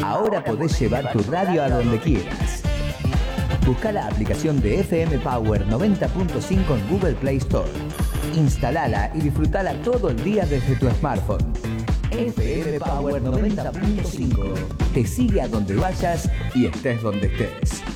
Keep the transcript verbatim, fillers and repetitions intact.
Ahora podés llevar tu radio a donde quieras. Busca la aplicación de F M Power noventa punto cinco en Google Play Store. Instalala y disfrutala todo el día desde tu smartphone. F M Power noventa punto cinco te sigue a donde vayas y estés donde estés.